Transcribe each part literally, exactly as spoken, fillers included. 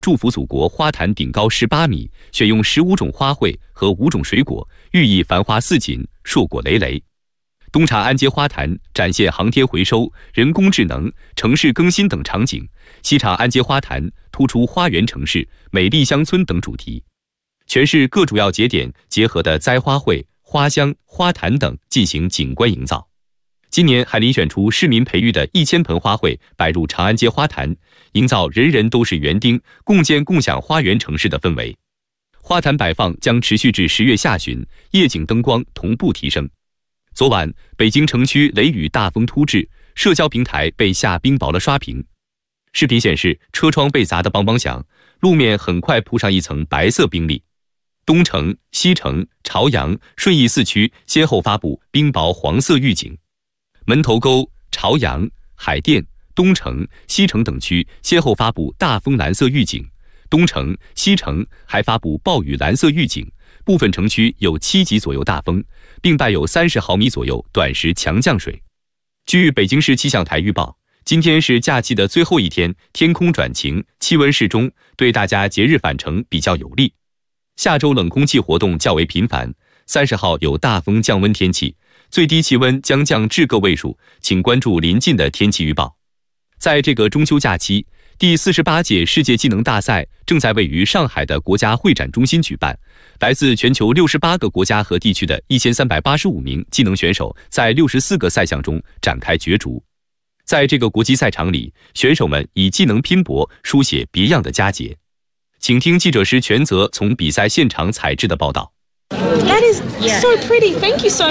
祝福祖国花坛顶高十八米，选用十五种花卉和五种水果，寓意繁花似锦，硕果累累。东茶安街花坛展现航天回收、人工智能、城市更新等场景，西茶安街花坛突出花园城市、美丽乡村等主题，全市各主要节点结合的栽花卉、花香、花坛等进行景观营造。今年还遴选出市民培育的一千盆花卉摆入长安街花坛，营造人人都是园丁，共建共享花园城市的氛围。花坛摆放将持续至十月下旬，夜景灯光同步提升。昨晚，北京城区雷雨大风突至，社交平台被下冰雹了刷屏。视频显示，车窗被砸得梆梆响，路面很快铺上一层白色冰粒。东城、西城、朝阳、顺义四区先后发布冰雹黄色预警，门头沟、朝阳、海淀、东城、西城等区先后发布大风蓝色预警，东城、西城还发布暴雨蓝色预警，部分城区有七级左右大风，并伴有三十毫米左右短时强降水。据北京市气象台预报，今天是假期的最后一天，天空转晴，气温适中，对大家节日返程比较有利。下周冷空气活动较为频繁，三十号有大风降温天气，最低气温将降至个位数，请关注临近的天气预报。在这个中秋假期，第四十八届世界技能大赛正在位于上海的国家会展中心举办，来自全球六十八个国家和地区的一千三百八十五名技能选手在六十四个赛项中展开角逐。在这个国际赛场里，选手们以技能拼搏书写别样的佳节。请听记者石全泽从比赛现场采制的报道。 That is so pretty. Thank you so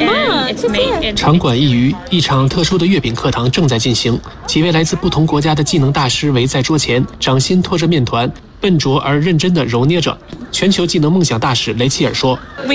much. 场馆一隅，一场特殊的月饼课堂正在进行。几位来自不同国家的技能大师围在桌前，掌心托着面团，笨拙而认真地揉捏着。全球技能梦想大使雷切尔说：“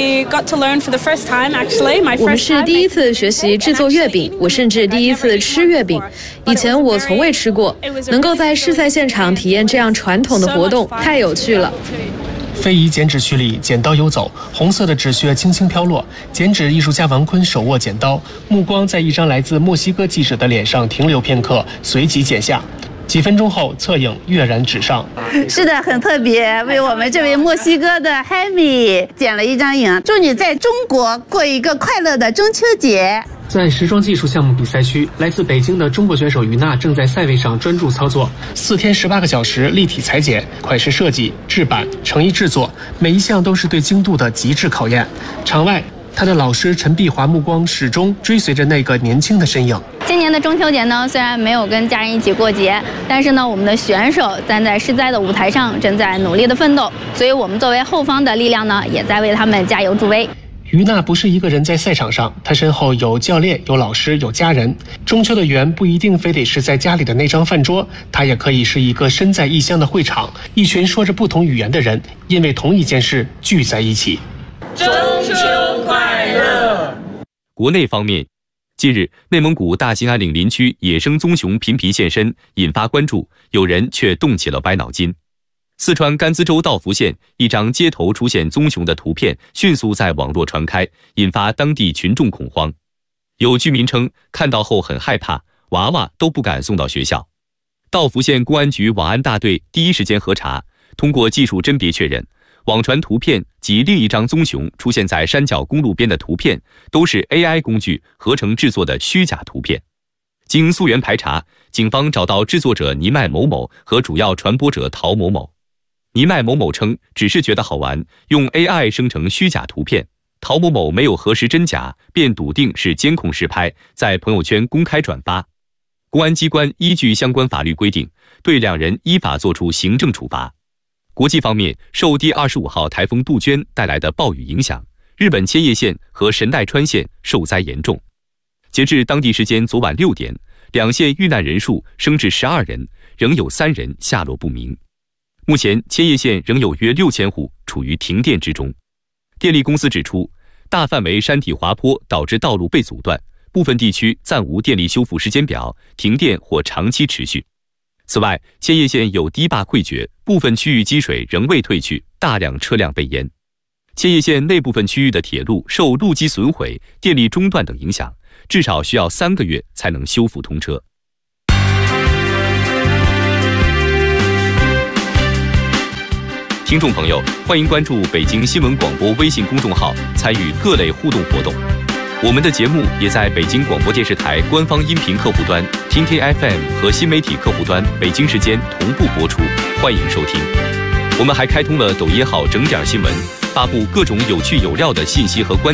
我们是第一次学习制作月饼，我甚至第一次吃月饼。以前我从未吃过，能够在试赛现场体验这样传统的活动，太有趣了。” 非遗剪纸区里，剪刀游走，红色的纸屑轻轻飘落。剪纸艺术家王坤手握剪刀，目光在一张来自墨西哥记者的脸上停留片刻，随即剪下。几分钟后，侧影跃然纸上。 是的，很特别，为我们这位墨西哥的 Jaime 剪了一张影。祝你在中国过一个快乐的中秋节。 在时装技术项目比赛区，来自北京的中国选手于娜正在赛位上专注操作。四天十八个小时立体裁剪、款式设计、制版、成衣制作，每一项都是对精度的极致考验。场外，他的老师陈碧华目光始终追随着那个年轻的身影。 今年的中秋节呢，虽然没有跟家人一起过节，但是呢，我们的选手站在世灾的舞台上，正在努力的奋斗，所以我们作为后方的力量呢，也在为他们加油助威。 于娜不是一个人在赛场上，她身后有教练、有老师、有家人。中秋的缘不一定非得是在家里的那张饭桌，它也可以是一个身在异乡的会场，一群说着不同语言的人，因为同一件事聚在一起。 中秋快乐！ 国内方面，近日内蒙古大兴安岭林区野生棕熊频频现身，引发关注，有人却动起了歪脑筋。四川甘孜州道孚县一张街头出现棕熊的图片迅速在网络传开，引发当地群众恐慌。有居民称看到后很害怕，娃娃都不敢送到学校。道孚县公安局网安大队第一时间核查，通过技术甄别确认，网传图片及另一张棕熊出现在山脚公路边的图片都是 A I 工具合成制作的虚假图片。经溯源排查，警方找到制作者倪麦某某和主要传播者陶某某。倪麦某某称只是觉得好玩，用 A I 生成虚假图片。陶某某没有核实真假，便笃定是监控实拍，在朋友圈公开转发。公安机关依据相关法律规定，对两人依法作出行政处罚。国际方面，受第二十五号台风杜鹃带来的暴雨影响，日本千叶县和神奈川县受灾严重。截至当地时间昨晚六点，两县遇难人数升至十二人，仍有三人下落不明。目前，千叶县仍有约六千户处于停电之中。电力公司指出，大范围山体滑坡导致道路被阻断，部分地区暂无电力修复时间表，停电或长期持续。此外，千叶县有堤坝溃决，部分区域积水仍未退去，大量车辆被淹。千叶县内部分区域的铁路受路基损毁、电力中断等影响，至少需要三个月才能修复通车。 听众朋友，欢迎关注北京新闻广播微信公众号，参与各类互动活动。我们的节目也在北京广播电视台官方音频客户端、听听 F M 和新媒体客户端北京时间同步播出，欢迎收听。我们还开通了抖音号整点新闻，发布各种有趣有料的信息和观